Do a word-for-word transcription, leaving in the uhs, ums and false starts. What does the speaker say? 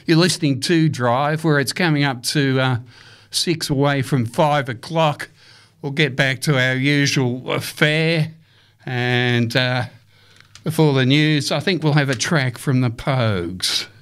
You're listening to Drive, where it's coming up to uh, six away from five o'clock. We'll get back to our usual fare, and uh, before the news, I think we'll have a track from the Pogues.